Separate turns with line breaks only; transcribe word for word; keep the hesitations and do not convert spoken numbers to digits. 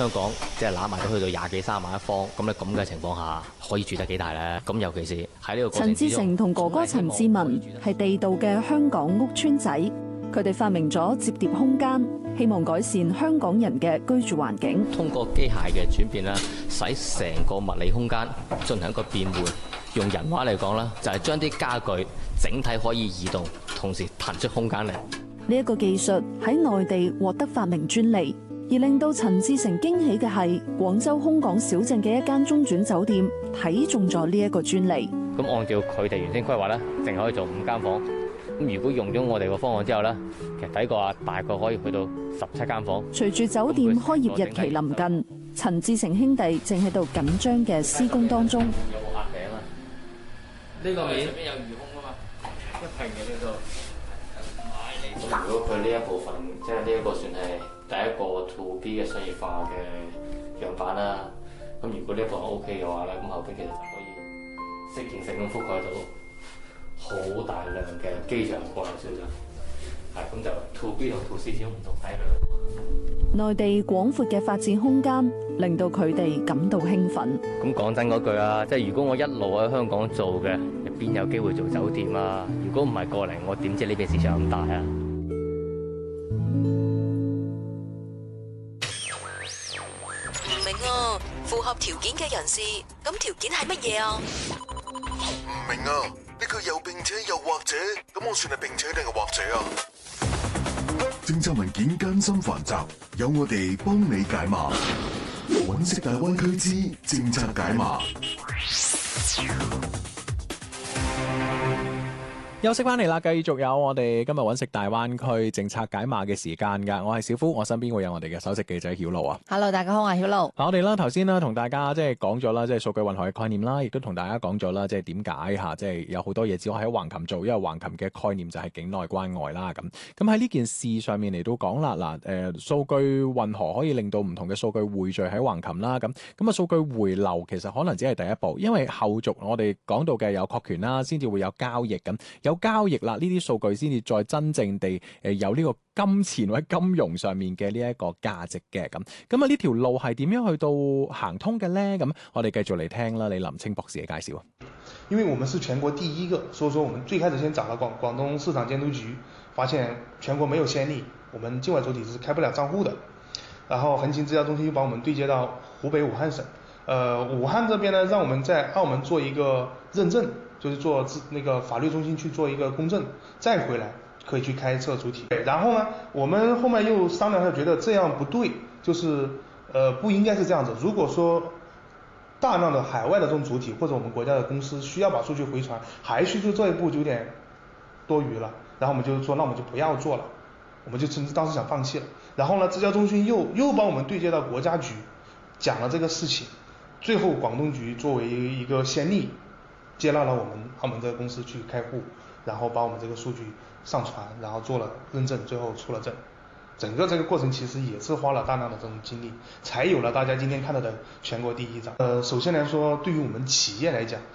香港即係攬埋都去到廿幾三萬一方，咁咧咁嘅情況下，可以住得幾大咧？咁尤其是喺呢個過程之中，
陳志成同哥哥陳志文係地道嘅香港屋邨仔，佢哋發明咗摺疊空間，希望改善香港人嘅居住環境。
通過機械嘅轉變啦，使成個物理空間進行一個變換。用人話嚟講啦，就係將啲家具整體可以移動，同時騰出空間嚟。
呢一個技術喺內地獲得發明專利，而令到陳志成驚喜嘅係，廣州空港小鎮嘅一間中轉酒店睇中咗呢一個專利。
咁按照佢哋原先規劃咧，淨可以做五間房。咁如果用咗我哋個方案之後咧，其實睇過啊，大概可以去到十七間房。
隨住酒店開業日期臨近，陳志成兄弟正喺度緊張嘅施工當中。
有冇壓頂啊？呢個面上面有魚空啊嘛，一平嘅呢度。咁如果佢呢一部分，即係呢一個算係第一個 to B 嘅商業化嘅樣板啦。咁如果呢一個 O K 嘅話咧，咁後邊其實就可以適應性咁覆蓋到好大量嘅機場過嚟小鎮。係咁就 to B 同 to C 始終唔同喺度。
內地廣闊嘅發展空間令到佢哋感到興奮。
咁講真嗰句啊，即係如果我一路喺香港做嘅，邊有機會做酒店啊？如果唔係過嚟，我點知呢邊市場咁大啊？
唔明啊，符合條件嘅人士，咁條件係乜嘢啊？
唔明啊，呢句又並且又或者，咁我算係並且定係或者啊？政策文件艱辛繁雜，有我哋幫你解碼。揾食大灣區之政策解碼。
休息翻嚟啦，繼續有我哋今日揾食大灣區政策解碼嘅時間噶。我係小夫，我身邊會有我哋嘅首席記者曉露啊。
Hello， 大家好，我係曉露。
我哋啦頭先啦同大家即係講咗啦，即係數據混合嘅概念啦，亦都同大家講咗啦，即係點解吓，即係有好多嘢只可以喺橫琴做，因為橫琴嘅概念就係境內關外啦。咁咁喺呢件事上面嚟到講啦，嗱，誒，數據混合可以令到唔同嘅數據匯聚喺橫琴啦。咁咁啊，數據回流其實可能只係第一步，因為後續我哋講到嘅有確權啦，先至會有交易咁。有交易啦，呢啲數據先至再真正地誒有呢個金錢或者金融上面嘅呢一個價值嘅咁。咁啊呢條路係點樣去到行通嘅咧？咁我哋繼續嚟聽啦，李林清博士嘅介紹啊。
因為我們是全國第一個，所以說我們最開始先找了廣廣東市場監督局，發現全國沒有先例，我們境外主體是開不了賬戶的。然後橫琴資料中心又把我們對接到湖北武漢省，呃，武漢這邊呢，讓我們在澳門做一個認證。就是做那個法律中心去做一個公證，再回來可以去開設主體。然後呢，我們後面又商量下，覺得這樣不對，就是呃不應該是這樣子。如果說大量的海外的這種主體或者我們國家的公司需要把數據回傳，還去做這一步就有點多餘了。然後我們就說，那我們就不要做了，我們就甚至當時想放棄了。然後呢，資料中心又又幫我們對接到國家局，講了這個事情，最後廣東局作為一個先例，接納了我們澳門這個公司去開戶，然後把我們這個數據上傳，然後做了認證，最後出了證。整個這個過程其實也是花了大量的這種精力，才有了大家今天看到的全國第一張。呃，首先來說，對於我們企業來講，